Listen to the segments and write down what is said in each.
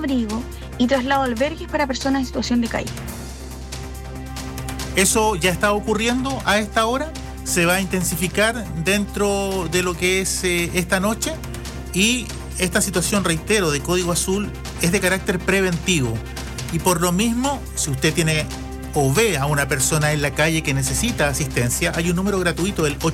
abrigo y traslado a albergues para personas en situación de calle. Eso ya está ocurriendo a esta hora, se va a intensificar dentro de lo que es esta noche, y esta situación, reitero, de Código Azul es de carácter preventivo, y por lo mismo, si usted tiene o ve a una persona en la calle que necesita asistencia, hay un número gratuito, el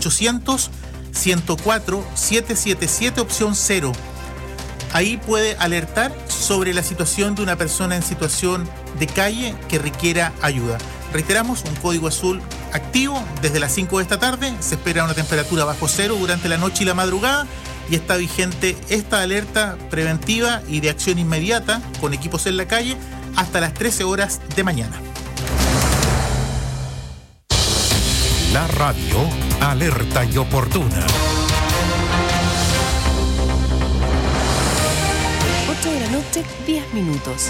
800-104-777, opción 0. Ahí puede alertar sobre la situación de una persona en situación de calle que requiera ayuda. Reiteramos, un Código Azul activo desde las 5 de esta tarde, se espera una temperatura bajo cero durante la noche y la madrugada, y está vigente esta alerta preventiva y de acción inmediata con equipos en la calle hasta las 13 horas de mañana. La radio alerta y oportuna. 8 de la noche, 10 minutos.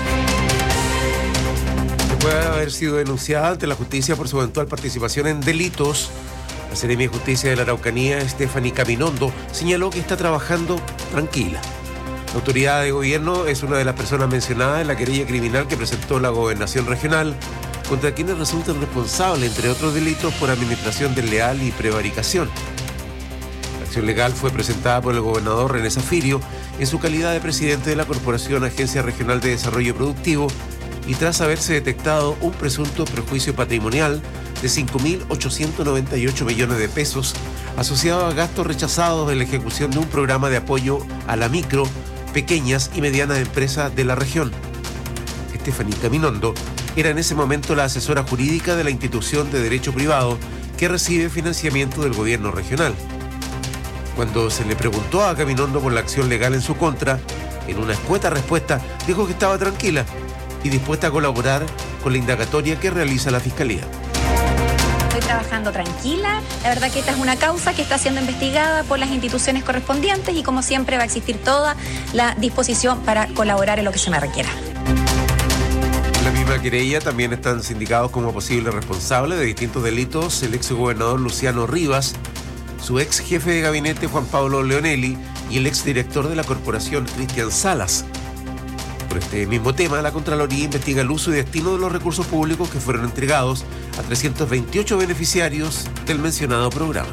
Después de haber sido denunciada ante la justicia por su eventual participación en delitos, la Seremi de Justicia de la Araucanía, Stephanie Caminondo, señaló que está trabajando tranquila. La autoridad de gobierno es una de las personas mencionadas en la querella criminal que presentó la Gobernación Regional contra quienes resultan responsables, entre otros delitos, por administración desleal y prevaricación. La acción legal fue presentada por el gobernador René Zafirio en su calidad de presidente de la Corporación Agencia Regional de Desarrollo Productivo, y tras haberse detectado un presunto perjuicio patrimonial de 5.898 millones de pesos asociado a gastos rechazados en la ejecución de un programa de apoyo a la micro, pequeñas y medianas empresas de la región. Stephanie Caminondo era en ese momento la asesora jurídica de la institución de derecho privado que recibe financiamiento del gobierno regional. Cuando se le preguntó a Caminondo por la acción legal en su contra, en una escueta respuesta dijo que estaba tranquila y dispuesta a colaborar con la indagatoria que realiza la Fiscalía. Estoy trabajando tranquila, la verdad que esta es una causa que está siendo investigada por las instituciones correspondientes y como siempre va a existir toda la disposición para colaborar en lo que se me requiera. En la misma querella también están sindicados como posibles responsables de distintos delitos el exgobernador Luciano Rivas, su ex jefe de gabinete Juan Pablo Leonelli y el exdirector de la corporación Cristian Salas. Por este mismo tema, la Contraloría investiga el uso y destino de los recursos públicos que fueron entregados a 328 beneficiarios del mencionado programa.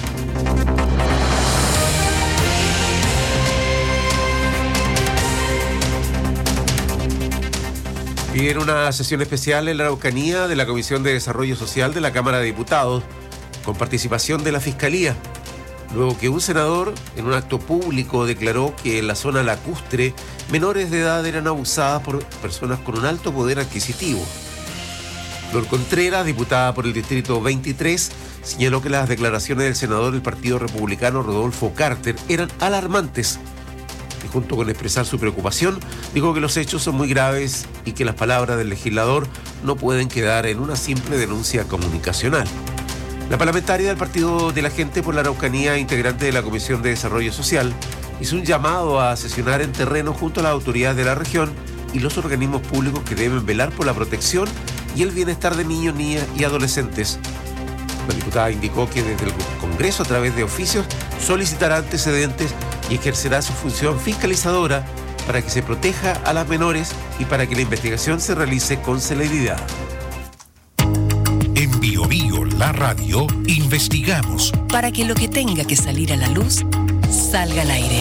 Piden una sesión especial en la Araucanía de la Comisión de Desarrollo Social de la Cámara de Diputados, con participación de la Fiscalía, luego que un senador en un acto público declaró que en la zona lacustre menores de edad eran abusadas por personas con un alto poder adquisitivo. Flor Contreras, diputada por el Distrito 23, señaló que las declaraciones del senador del Partido Republicano Rodolfo Carter eran alarmantes y, junto con expresar su preocupación, dijo que los hechos son muy graves y que las palabras del legislador no pueden quedar en una simple denuncia comunicacional. La parlamentaria del Partido de la Gente por la Araucanía, integrante de la Comisión de Desarrollo Social, hizo un llamado a sesionar en terreno junto a las autoridades de la región y los organismos públicos que deben velar por la protección y el bienestar de niños, niñas y adolescentes. La diputada indicó que desde el Congreso, a través de oficios, solicitará antecedentes y ejercerá su función fiscalizadora para que se proteja a las menores y para que la investigación se realice con celeridad. En Bio Bio, la radio, investigamos Para que lo que tenga que salir a la luz, salga al aire.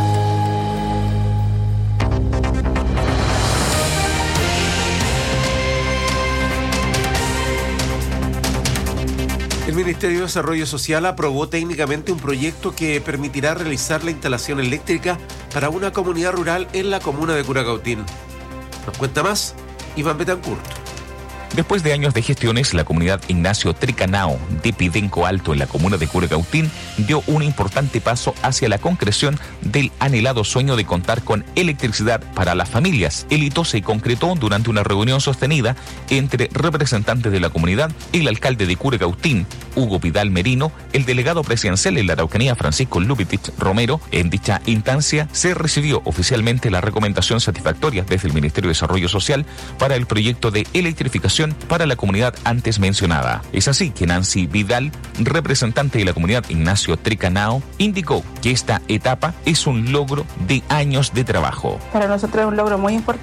El Ministerio de Desarrollo Social aprobó técnicamente un proyecto que permitirá realizar la instalación eléctrica para una comunidad rural en la comuna de Curacautín. Nos cuenta más Iván Betancourt. Después de años de gestiones, la comunidad Ignacio Tricanao de Pidenco Alto en la comuna de Curacautín dio un importante paso hacia la concreción del anhelado sueño de contar con electricidad para las familias. El hito se concretó durante una reunión sostenida entre representantes de la comunidad, el alcalde de Curacautín, Hugo Vidal Merino, el delegado presidencial en la Araucanía, Francisco Lupitich Romero. En dicha instancia se recibió oficialmente la recomendación satisfactoria desde el Ministerio de Desarrollo Social para el proyecto de electrificación para la comunidad antes mencionada. Es así que Nancy Vidal, representante de la comunidad Ignacio Tricanao, indicó que esta etapa es un logro de años de trabajo. Para nosotros es un logro muy importante